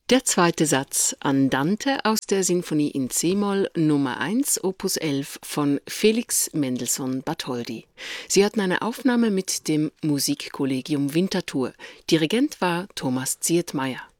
Der zweite Satz Andante aus der Sinfonie in C-Moll Nummer 1 Opus 11 von Felix Mendelssohn Bartholdy. Sie hatten eine Aufnahme mit dem Musikkollegium Winterthur. Dirigent war Thomas Zietmeier.